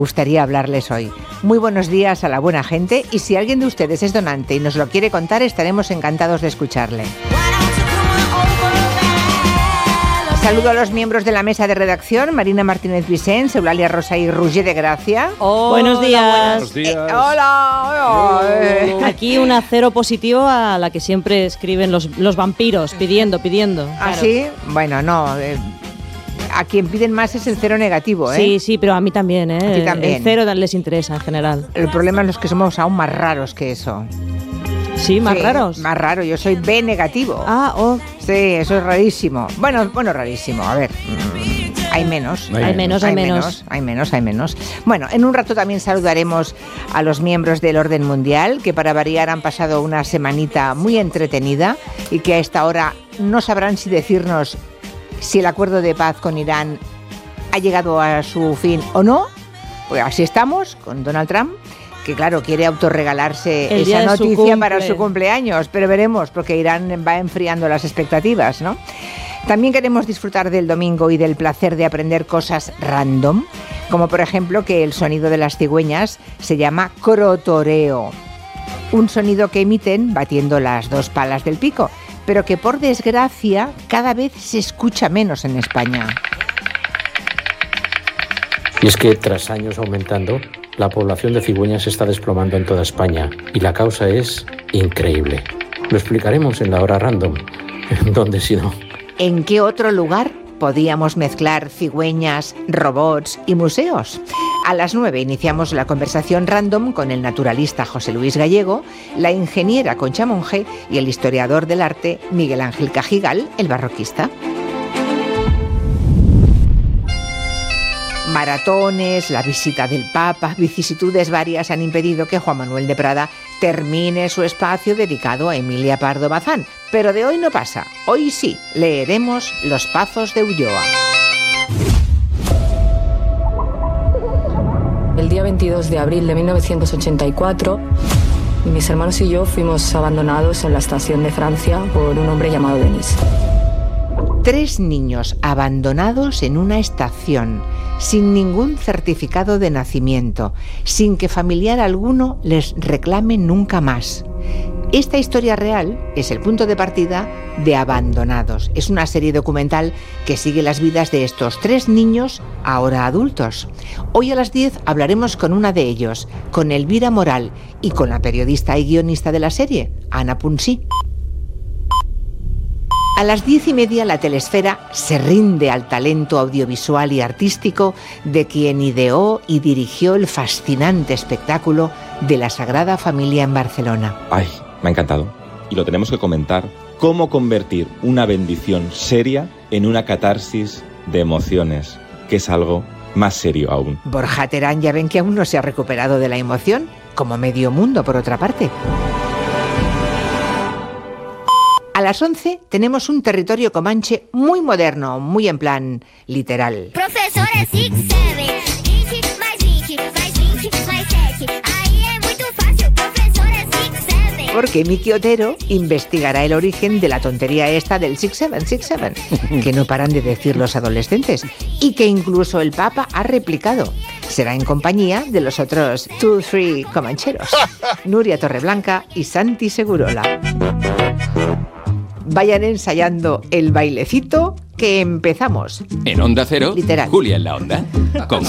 gustaría hablarles hoy. Muy buenos días a la buena gente, y si alguien de ustedes es donante y nos lo quiere contar, estaremos encantados de escucharle. Saludo a los miembros de la mesa de redacción: Marina Martínez Vicens, Eulalia Rosa y Roger de Gracia. Buenos días. Buenos días. Hola. Aquí una cero positivo a la que siempre escriben los vampiros, pidiendo. ¿Ah, sí? Bueno, no. A quien piden más es el cero negativo, ¿eh? Sí, pero a mí también, ¿eh? A ti también. El cero les interesa en general. El problema es los que somos aún más raros que eso. Sí, más raros. Más raro, yo soy B negativo. Sí, eso es rarísimo. Bueno, rarísimo. A ver, hay menos. Hay menos. Bueno, en un rato también saludaremos a los miembros del orden mundial, que para variar han pasado una semanita muy entretenida y que a esta hora no sabrán si decirnos si el acuerdo de paz con Irán ha llegado a su fin o no. Pues así estamos con Donald Trump, que claro, quiere autorregalarse esa noticia para su cumpleaños, pero veremos, porque Irán va enfriando las expectativas, ¿no? También queremos disfrutar del domingo y del placer de aprender cosas random, como por ejemplo que el sonido de las cigüeñas se llama crotoreo, un sonido que emiten batiendo las dos palas del pico, pero que por desgracia cada vez se escucha menos en España. Y es que tras años aumentando, la población de cigüeñas se está desplomando en toda España, y la causa es increíble. Lo explicaremos en la hora random. ¿Dónde si no? ¿En qué otro lugar podíamos mezclar cigüeñas, robots y museos? A las 9 iniciamos la conversación random con el naturalista José Luis Gallego, la ingeniera Concha Monge y el historiador del arte Miguel Ángel Cajigal, el barroquista. Maratones, la visita del Papa, vicisitudes varias han impedido que Juan Manuel de Prada termine su espacio dedicado a Emilia Pardo Bazán. Pero de hoy no pasa. Hoy sí, leeremos Los Pazos de Ulloa. El día 22 de abril de 1984, mis hermanos y yo fuimos abandonados en la estación de Francia por un hombre llamado Denis. 3 niños abandonados en una estación, sin ningún certificado de nacimiento, sin que familiar alguno les reclame nunca más. Esta historia real es el punto de partida de Abandonados. Es una serie documental que sigue las vidas de estos 3 niños, ahora adultos. Hoy a las 10 hablaremos con una de ellos, con Elvira Moral, y con la periodista y guionista de la serie, Ana Punsí. A las 10:30 la Telesfera se rinde al talento audiovisual y artístico de quien ideó y dirigió el fascinante espectáculo de la Sagrada Familia en Barcelona. Ay, me ha encantado. Y lo tenemos que comentar. Cómo convertir una bendición seria en una catarsis de emociones, que es algo más serio aún. Borja Terán, ya ven que aún no se ha recuperado de la emoción, como medio mundo por otra parte. A las 11 tenemos un territorio comanche muy moderno, muy en plan literal. Profesora 6-7, 20 mais 20 mais 20 mais 7. Aí é muito fácil, profesora 6-7. Porque Miki Otero investigará el origen de la tontería esta del 6-7, que no paran de decir los adolescentes y que incluso el Papa ha replicado. Será en compañía de los otros 2-3 comancheros, Nuria Torreblanca y Santi Segurola. Vayan ensayando el bailecito que empezamos. En Onda Cero, Literal. Julia en la Onda, con